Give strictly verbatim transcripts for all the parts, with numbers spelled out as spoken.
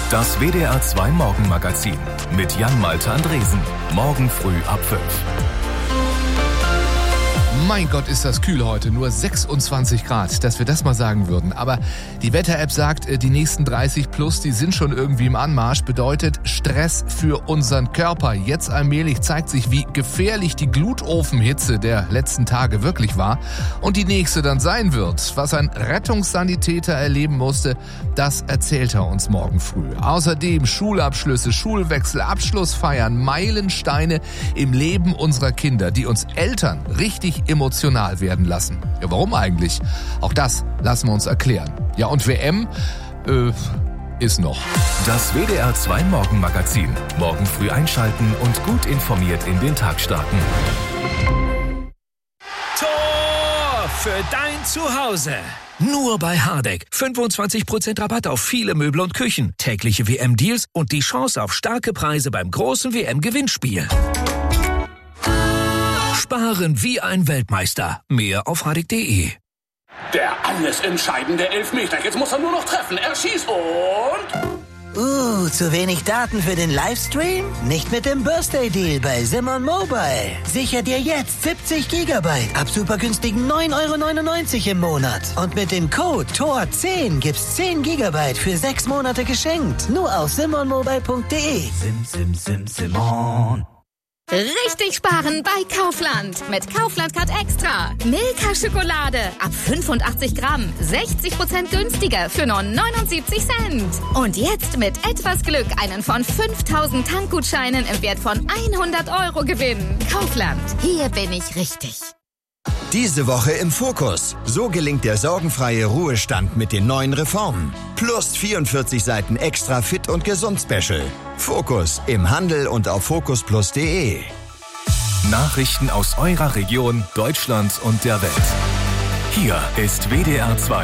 Das W D R zwei Morgenmagazin mit Jan-Malte Andresen. Morgen früh ab fünf. Mein Gott, ist das kühl heute, nur sechsundzwanzig Grad, dass wir das mal sagen würden. Aber die Wetter-App sagt, die nächsten dreißig plus, die sind schon irgendwie im Anmarsch, bedeutet Stress für unseren Körper. Jetzt allmählich zeigt sich, wie gefährlich die Glutofenhitze der letzten Tage wirklich war und die nächste dann sein wird. Was ein Rettungssanitäter erleben musste, das erzählt er uns morgen früh. Außerdem Schulabschlüsse, Schulwechsel, Abschlussfeiern, Meilensteine im Leben unserer Kinder, die uns Eltern richtig emotional werden lassen. Ja, warum eigentlich? Auch das lassen wir uns erklären. Ja, und W M äh, ist noch. Das W D R zwei Morgenmagazin. Morgen früh einschalten und gut informiert in den Tag starten. Tor für dein Zuhause. Nur bei Hardegg. fünfundzwanzig Prozent Rabatt auf viele Möbel und Küchen. Tägliche W M-Deals und die Chance auf starke Preise beim großen W M-Gewinnspiel. Sparen wie ein Weltmeister. Mehr auf hardegg punkt de. Der alles entscheidende Elfmeter. Jetzt muss er nur noch treffen. Er schießt und... Uh, zu wenig Daten für den Livestream? Nicht mit dem Birthday-Deal bei Simon Mobile. Sicher dir jetzt siebzig Gigabyte ab super günstigen neun Euro neunundneunzig im Monat. Und mit dem Code T O R zehn gibt's zehn Gigabyte für sechs Monate geschenkt. Nur auf simon mobile punkt de. Sim, sim, sim, Simon. Richtig sparen bei Kaufland. Mit Kaufland Card Extra. Milka-Schokolade ab fünfundachtzig Gramm. sechzig Prozent günstiger für nur neunundsiebzig Cent. Und jetzt mit etwas Glück einen von fünftausend Tankgutscheinen im Wert von hundert Euro gewinnen. Kaufland. Hier bin ich richtig. Diese Woche im Fokus. So gelingt der sorgenfreie Ruhestand mit den neuen Reformen. Plus vierundvierzig Seiten extra Fit und Gesund Special. Fokus im Handel und auf fokus plus punkt de. Nachrichten aus eurer Region, Deutschland und der Welt. Hier ist W D R zwei.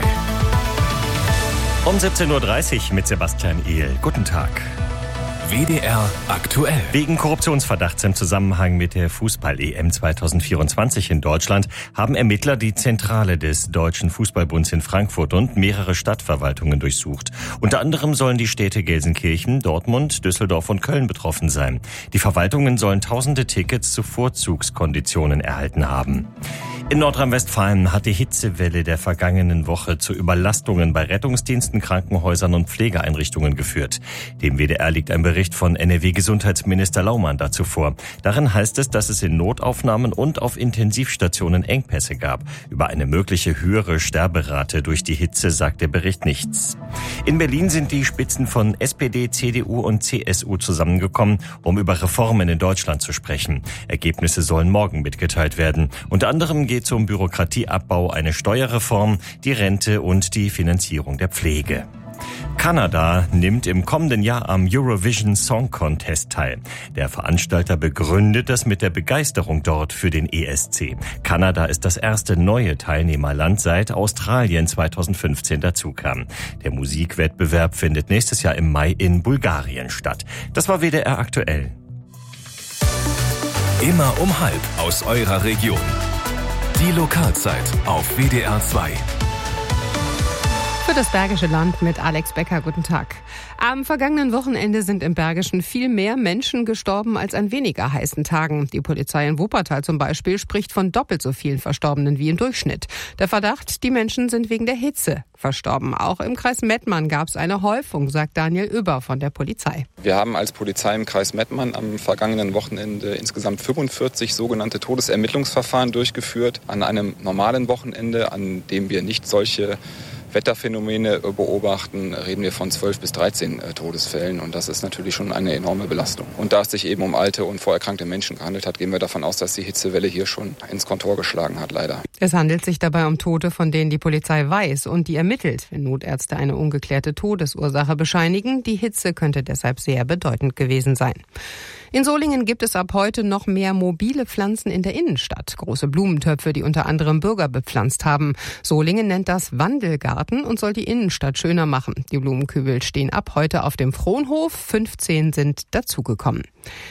Um siebzehn Uhr dreißig mit Sebastian Ehl. Guten Tag. W D R aktuell. Wegen Korruptionsverdachts im Zusammenhang mit der Fußball-E M zweitausendvierundzwanzig in Deutschland haben Ermittler die Zentrale des Deutschen Fußballbunds in Frankfurt und mehrere Stadtverwaltungen durchsucht. Unter anderem sollen die Städte Gelsenkirchen, Dortmund, Düsseldorf und Köln betroffen sein. Die Verwaltungen sollen tausende Tickets zu Vorzugskonditionen erhalten haben. In Nordrhein-Westfalen hat die Hitzewelle der vergangenen Woche zu Überlastungen bei Rettungsdiensten, Krankenhäusern und Pflegeeinrichtungen geführt. Dem W D R liegt ein Bericht von N R W-Gesundheitsminister Laumann dazu vor. Darin heißt es, dass es in Notaufnahmen und auf Intensivstationen Engpässe gab. Über eine mögliche höhere Sterberate durch die Hitze sagt der Bericht nichts. In Berlin sind die Spitzen von S P D, C D U und C S U zusammengekommen, um über Reformen in Deutschland zu sprechen. Ergebnisse sollen morgen mitgeteilt werden. Unter anderem geht es um Bürokratieabbau, eine Steuerreform, die Rente und die Finanzierung der Pflege. Kanada nimmt im kommenden Jahr am Eurovision Song Contest teil. Der Veranstalter begründet das mit der Begeisterung dort für den E S C. Kanada ist das erste neue Teilnehmerland, seit Australien zweitausendfünfzehn dazukam. Der Musikwettbewerb findet nächstes Jahr im Mai in Bulgarien statt. Das war W D R aktuell. Immer um halb aus eurer Region. Die Lokalzeit auf W D R zwei. Für das Bergische Land mit Alex Becker. Guten Tag. Am vergangenen Wochenende sind im Bergischen viel mehr Menschen gestorben als an weniger heißen Tagen. Die Polizei in Wuppertal zum Beispiel spricht von doppelt so vielen Verstorbenen wie im Durchschnitt. Der Verdacht, die Menschen sind wegen der Hitze verstorben. Auch im Kreis Mettmann gab es eine Häufung, sagt Daniel Oeber von der Polizei. Wir haben als Polizei im Kreis Mettmann am vergangenen Wochenende insgesamt fünfundvierzig sogenannte Todesermittlungsverfahren durchgeführt. An einem normalen Wochenende, an dem wir nicht solche Wetterphänomene beobachten, reden wir von zwölf bis dreizehn Todesfällen. Und das ist natürlich schon eine enorme Belastung. Und da es sich eben um alte und vorerkrankte Menschen gehandelt hat, gehen wir davon aus, dass die Hitzewelle hier schon ins Kontor geschlagen hat, leider. Es handelt sich dabei um Tote, von denen die Polizei weiß und die ermittelt, wenn Notärzte eine ungeklärte Todesursache bescheinigen. Die Hitze könnte deshalb sehr bedeutend gewesen sein. In Solingen gibt es ab heute noch mehr mobile Pflanzen in der Innenstadt. Große Blumentöpfe, die unter anderem Bürger bepflanzt haben. Solingen nennt das Wandelgarten und soll die Innenstadt schöner machen. Die Blumenkübel stehen ab heute auf dem Frohnhof. fünfzehn sind dazugekommen.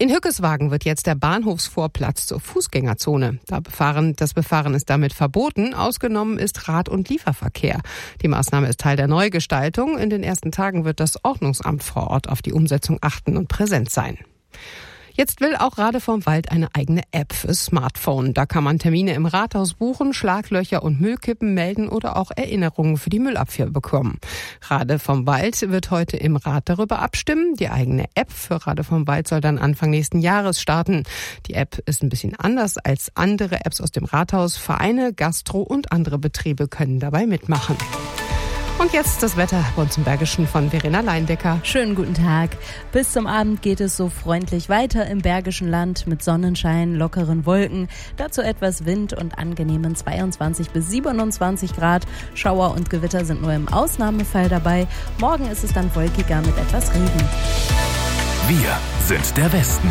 In Hückeswagen wird jetzt der Bahnhofsvorplatz zur Fußgängerzone. Da befahren, das Befahren ist damit verboten. Ausgenommen ist Rad- und Lieferverkehr. Die Maßnahme ist Teil der Neugestaltung. In den ersten Tagen wird das Ordnungsamt vor Ort auf die Umsetzung achten und präsent sein. Jetzt will auch Rade vom Wald eine eigene App fürs Smartphone. Da kann man Termine im Rathaus buchen, Schlaglöcher und Müllkippen melden oder auch Erinnerungen für die Müllabfuhr bekommen. Rade vom Wald wird heute im Rat darüber abstimmen. Die eigene App für Rade vom Wald soll dann Anfang nächsten Jahres starten. Die App ist ein bisschen anders als andere Apps aus dem Rathaus. Vereine, Gastro und andere Betriebe können dabei mitmachen. Und jetzt das Wetter bei uns im Bergischen von Verena Leindecker. Schönen guten Tag. Bis zum Abend geht es so freundlich weiter im Bergischen Land mit Sonnenschein, lockeren Wolken. Dazu etwas Wind und angenehmen zweiundzwanzig bis siebenundzwanzig Grad. Schauer und Gewitter sind nur im Ausnahmefall dabei. Morgen ist es dann wolkiger mit etwas Regen. Wir sind der Westen.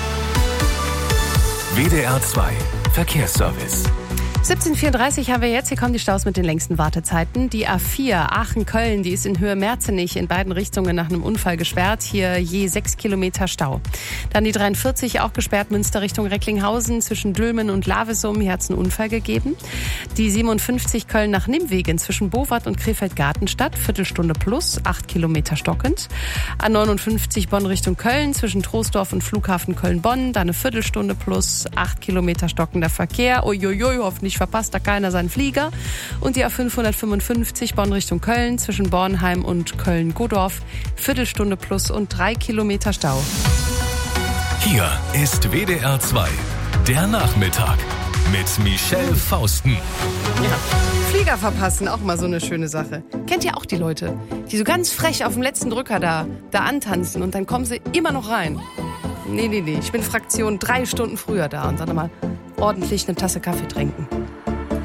W D R zwei Verkehrsservice. siebzehn Uhr vierunddreißig haben wir jetzt. Hier kommen die Staus mit den längsten Wartezeiten. Die A vier Aachen-Köln, die ist in Höhe Merzenich in beiden Richtungen nach einem Unfall gesperrt. Hier je sechs Kilometer Stau. Dann die dreiundvierzig auch gesperrt, Münster Richtung Recklinghausen zwischen Dülmen und Lavesum. Hier hat es einen Unfall gegeben. Die siebenundfünfzig Köln nach Nimwegen zwischen Bowart und Krefeld-Gartenstadt. Viertelstunde plus, acht Kilometer stockend. A neunundfünfzig Bonn Richtung Köln zwischen Troisdorf und Flughafen Köln-Bonn. Da eine Viertelstunde plus, acht Kilometer stockender Verkehr. Uiuiui, hoffentlich verpasst da keiner seinen Flieger. Und die A fünfhundertfünfundfünfzig Bonn Richtung Köln zwischen Bornheim und Köln-Godorf. Viertelstunde plus und drei Kilometer Stau. Hier ist W D R zwei, der Nachmittag mit Michelle Fausten. Ja, Flieger verpassen, auch mal so eine schöne Sache. Kennt ihr auch die Leute, die so ganz frech auf dem letzten Drücker da, da antanzen und dann kommen sie immer noch rein? Nee, nee, nee, ich bin Fraktion drei Stunden früher da und dann mal ordentlich eine Tasse Kaffee trinken.